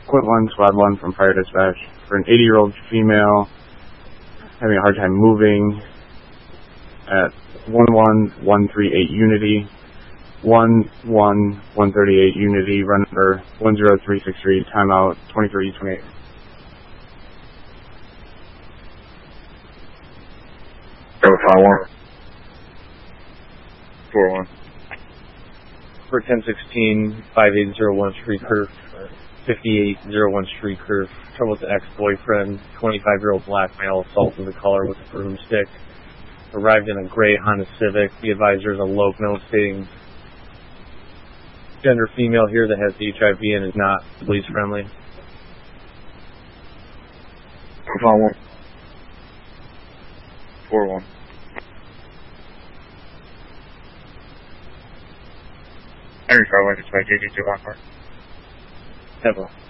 Quint 1, Squad 1 from Fire Dispatch. For an 80-year-old female having a hard time moving at 11138 Unity. 11138 Unity, run number 10363, timeout 2328. Go 5-1. 4-1. For 1016, 5801 Street Curve, 5801 Street Curve, trouble with the ex-boyfriend, 25-year-old black male, assaulted the caller with a broomstick. Arrived in a gray Honda Civic. The advisor is a low note stating gender female here that has HIV and is not police friendly. 5-1. 4-1. Henry Carl, I just by JJ2 Lockport. 10-1.